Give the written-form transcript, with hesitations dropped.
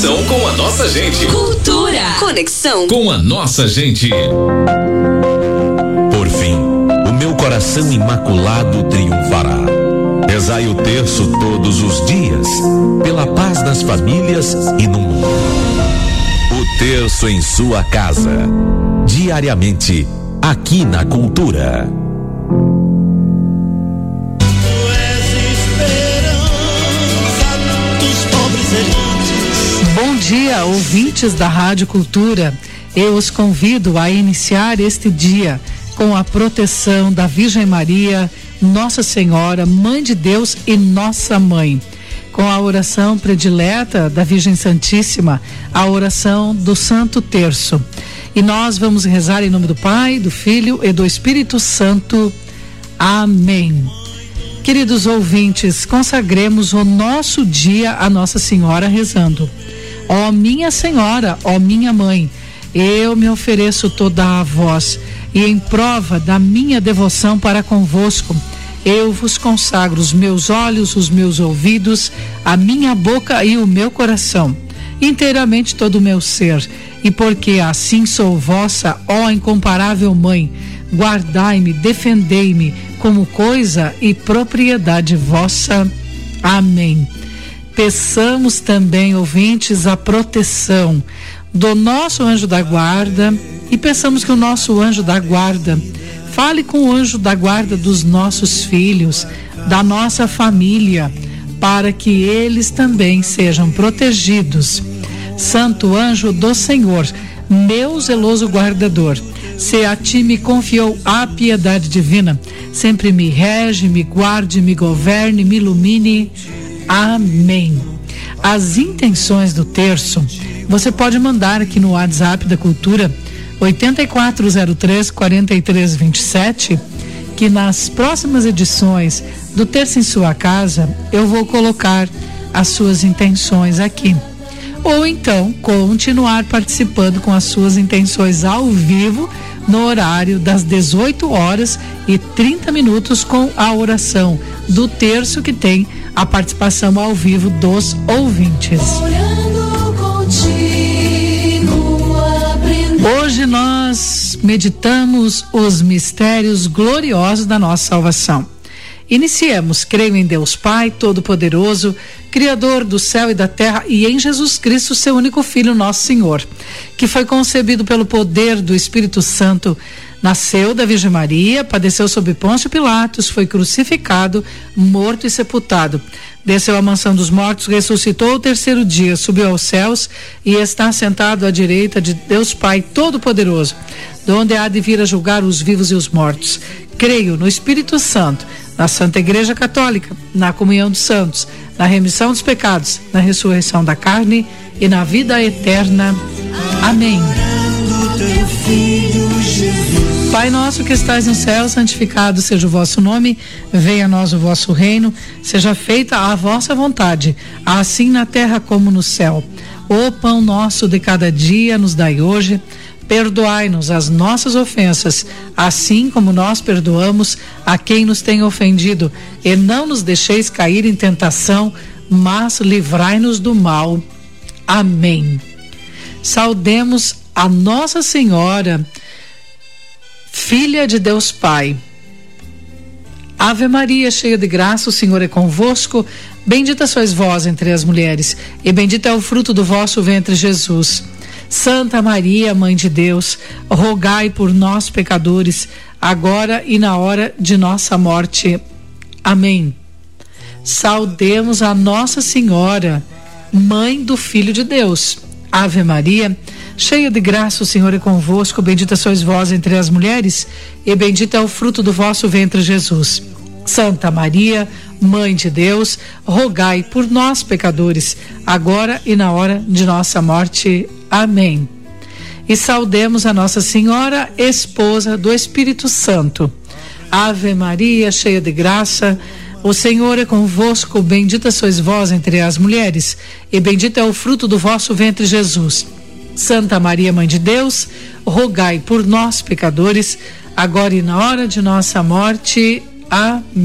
Conexão com a nossa gente. Cultura. Conexão Com a nossa gente. Por fim, o meu coração imaculado triunfará. Rezai o terço todos os dias, pela paz das famílias e no mundo. O terço em sua casa, diariamente, aqui na Cultura. Bom dia, ouvintes da Rádio Cultura. Eu os convido a iniciar este dia com a proteção da Virgem Maria, Nossa Senhora, Mãe de Deus e Nossa Mãe. Com a oração predileta da Virgem Santíssima, a oração do Santo Terço. E nós vamos rezar em nome do Pai, do Filho e do Espírito Santo. Amém. Queridos ouvintes, consagremos o nosso dia a Nossa Senhora rezando. Ó minha Senhora, ó minha Mãe, eu me ofereço toda a vós, e em prova da minha devoção para convosco, eu vos consagro os meus olhos, os meus ouvidos, a minha boca e o meu coração, inteiramente todo o meu ser, e porque assim sou vossa, ó incomparável Mãe, guardai-me, defendei-me como coisa e propriedade vossa. Amém. Peçamos também, ouvintes, a proteção do nosso anjo da guarda e peçamos que o nosso anjo da guarda fale com o anjo da guarda dos nossos filhos, da nossa família, para que eles também sejam protegidos. Santo anjo do Senhor, meu zeloso guardador, se a ti me confiou a piedade divina, sempre me rege, me guarde, me governe, me ilumine. Amém. As intenções do terço você pode mandar aqui no WhatsApp da Cultura 8403-4327, que nas próximas edições do Terço em Sua Casa eu vou colocar as suas intenções aqui. Ou então continuar participando com as suas intenções ao vivo no horário das 18h30 com a oração do terço, que tem a participação ao vivo dos ouvintes. Hoje nós meditamos os mistérios gloriosos da nossa salvação. Iniciemos, creio em Deus Pai Todo-Poderoso, Criador do céu e da terra, e em Jesus Cristo, seu único Filho, nosso Senhor, que foi concebido pelo poder do Espírito Santo, nasceu da Virgem Maria, padeceu sob Pôncio Pilatos, foi crucificado, morto e sepultado. Desceu à mansão dos mortos, ressuscitou ao terceiro dia, subiu aos céus e está sentado à direita de Deus Pai Todo-Poderoso, de onde há de vir a julgar os vivos e os mortos. Creio no Espírito Santo, na Santa Igreja Católica, na comunhão dos santos, na remissão dos pecados, na ressurreição da carne e na vida eterna. Amém. Pai nosso que estais no céu, santificado seja o vosso nome, venha a nós o vosso reino, seja feita a vossa vontade, assim na terra como no céu. O pão nosso de cada dia nos dai hoje, perdoai-nos as nossas ofensas, assim como nós perdoamos a quem nos tem ofendido, e não nos deixeis cair em tentação, mas livrai-nos do mal. Amém. Saudemos a Nossa Senhora, filha de Deus Pai. Ave Maria, cheia de graça, o Senhor é convosco. Bendita sois vós entre as mulheres, e bendito é o fruto do vosso ventre, Jesus. Santa Maria, Mãe de Deus, rogai por nós, pecadores, agora e na hora de nossa morte. Amém. Saudemos a Nossa Senhora, Mãe do Filho de Deus. Ave Maria, cheia de graça, o Senhor é convosco. Bendita sois vós entre as mulheres, e bendito é o fruto do vosso ventre, Jesus. Santa Maria, Mãe de Deus, rogai por nós, pecadores, agora e na hora de nossa morte. Amém. E saudemos a Nossa Senhora, esposa do Espírito Santo. Ave Maria, cheia de graça, o Senhor é convosco. Bendita sois vós entre as mulheres, e bendito é o fruto do vosso ventre, Jesus. Santa Maria, Mãe de Deus, rogai por nós, pecadores, agora e na hora de nossa morte. Amém.